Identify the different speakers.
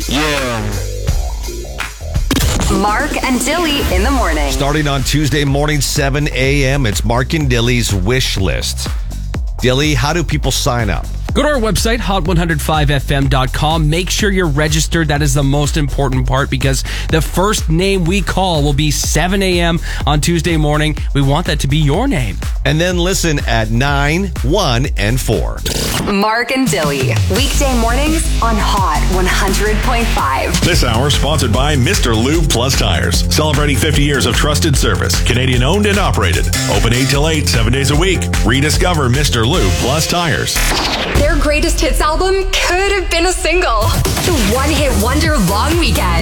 Speaker 1: Yeah.
Speaker 2: Mark and Dilly in the morning.
Speaker 3: Starting on Tuesday morning, 7 a.m., it's Mark and Dilly's wish list. Dilly, how do people sign up?
Speaker 4: Go to our website, hot105fm.com. Make sure you're registered. That is the most important part because the first name we call will be 7 a.m. on Tuesday morning. We want that to be your name.
Speaker 3: And then listen at 9, 1, and 4.
Speaker 2: Mark and Dilly. Weekday mornings on Hot 100.5.
Speaker 5: This hour sponsored by Mr. Lube Plus Tires. Celebrating 50 years of trusted service. Canadian owned and operated. Open 8 till 8, 7 days a week. Rediscover Mr. Lube Plus Tires.
Speaker 2: Their greatest hits album could have been a single. The one-hit wonder long weekend.